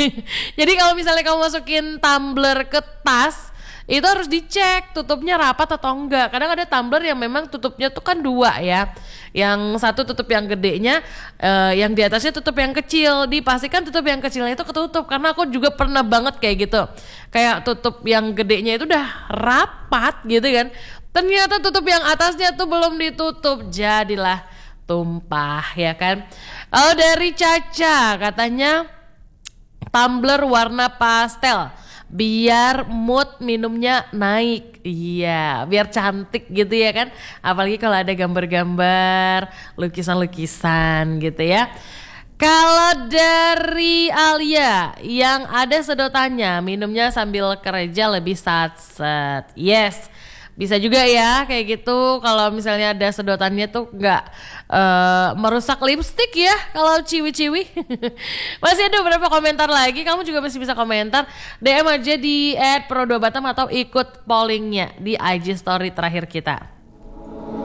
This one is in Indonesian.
Jadi kalau misalnya kamu masukin tumbler ke tas, itu harus dicek tutupnya rapat atau enggak. Kadang ada tumbler yang memang tutupnya tuh kan dua ya. Yang satu tutup yang gedenya, yang di atasnya tutup yang kecil. Dipastikan tutup yang kecilnya itu ketutup, karena aku juga pernah banget kayak gitu. Kayak tutup yang gedenya itu udah rapat gitu kan. Ternyata tutup yang atasnya tuh belum ditutup, jadilah tumpah ya kan. Oh, dari Caca katanya tumbler warna pastel biar mood minumnya naik. Iya, biar cantik gitu ya kan. Apalagi kalau ada gambar-gambar, lukisan-lukisan gitu ya. Kalau dari Alia yang ada sedotannya, minumnya sambil kerja lebih satset. Yes, bisa juga ya kayak gitu. Kalau misalnya ada sedotannya tuh nggak merusak lipstick ya kalau ciwi-ciwi. Masih ada beberapa komentar lagi, kamu juga masih bisa komentar, DM aja di @pro2batam atau ikut pollingnya di IG story terakhir kita.